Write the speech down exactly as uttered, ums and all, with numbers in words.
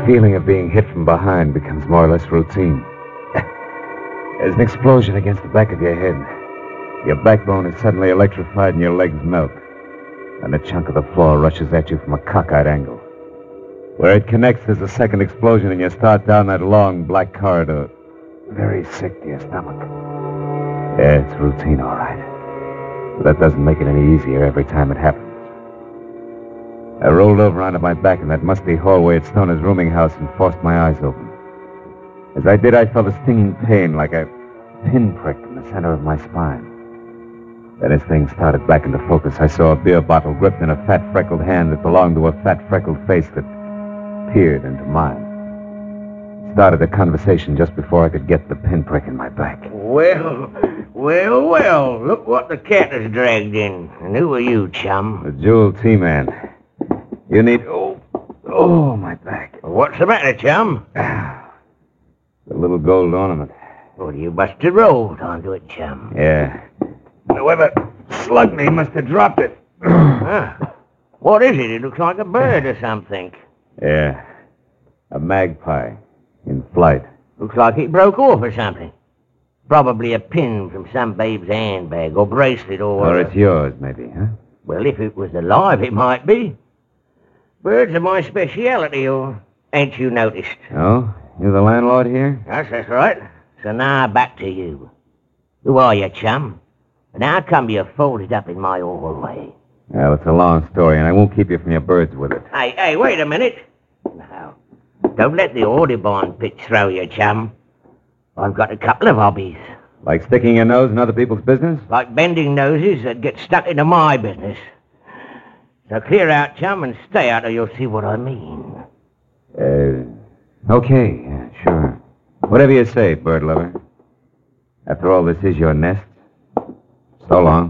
feeling of being hit from behind becomes more or less routine. There's an explosion against the back of your head. Your backbone is suddenly electrified and your legs melt. And a chunk of the floor rushes at you from a cockeyed angle. Where it connects, there's a second explosion, and you start down that long, black corridor. Very sick to your stomach. Yeah, it's routine, all right. But that doesn't make it any easier every time it happens. I rolled over onto my back in that musty hallway at Stoner's rooming house and forced my eyes open. As I did, I felt a stinging pain like a pinprick in the center of my spine. Then as things started back into focus, I saw a beer bottle gripped in a fat, freckled hand that belonged to a fat, freckled face that peered into mine. It started a conversation just before I could get the pinprick in my back. Well, well, well, look what the cat has dragged in. And who are you, chum? The Jewel T-Man. You need... Oh, oh, my back. What's the matter, chum? The little gold ornament. Well, you must have rolled onto it, chum. Yeah. Whoever slugged me must have dropped it. Huh. What is it? It looks like a bird or something. Yeah. A magpie. In flight. Looks like it broke off or something. Probably a pin from some babe's handbag or bracelet or... Or it's yours, maybe, huh? Well, if it was alive, it might be. Birds are my speciality, or ain't you noticed? Oh? You the landlord here? Yes, that's right. So now back to you. Who are you, chum? And how come you're folded up in my hallway? Well, it's a long story, and I won't keep you from your birds with it. Hey, hey, wait a minute. Now, don't let the Audubon pitch throw you, chum. I've got a couple of hobbies. Like sticking your nose in other people's business? Like bending noses that get stuck into my business. So clear out, chum, and stay out or you'll see what I mean. Uh, okay, yeah, sure. Whatever you say, bird lover. After all, this is your nest. So long.